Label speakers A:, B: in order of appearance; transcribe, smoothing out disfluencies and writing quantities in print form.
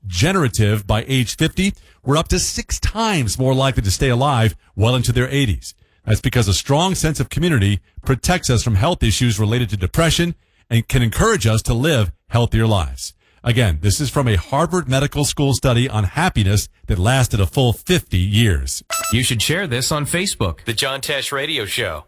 A: generative by age 50 were up to 6 times more likely to stay alive well into their 80s. That's because a strong sense of community protects us from health issues related to depression and can encourage us to live healthier lives. Again, this is from a Harvard Medical School study on happiness that lasted a full 50 years.
B: You should share this on Facebook. The John Tesh Radio Show.